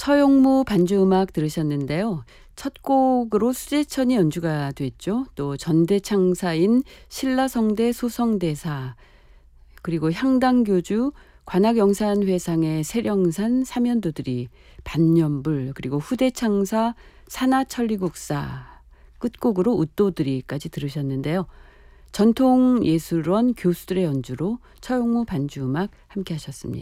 처용무 반주음악 들으셨는데요. 첫 곡으로 수제천이 연주가 됐죠. 또 전대창사인 신라성대 소성대사, 그리고 향당교주 관악영산회상의 세령산 사면도들이, 반년불, 그리고 후대창사 산하천리국사, 끝곡으로 웃도들이까지 들으셨는데요. 전통예술원 교수들의 연주로 처용무 반주음악 함께 하셨습니다.